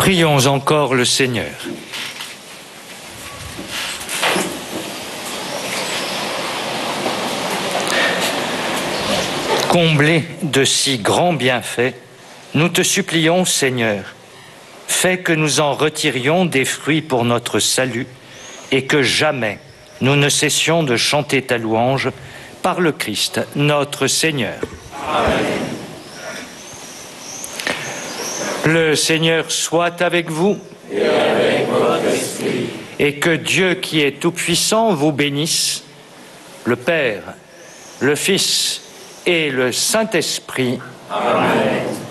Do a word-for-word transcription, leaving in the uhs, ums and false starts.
Prions encore le Seigneur. Comblés de si grands bienfaits, nous te supplions, Seigneur, fais que nous en retirions des fruits pour notre salut et que jamais nous ne cessions de chanter ta louange par le Christ, notre Seigneur. Amen. Le Seigneur soit avec vous et avec votre esprit. Et que Dieu qui est tout-puissant vous bénisse, le Père, le Fils et le Saint-Esprit. Amen.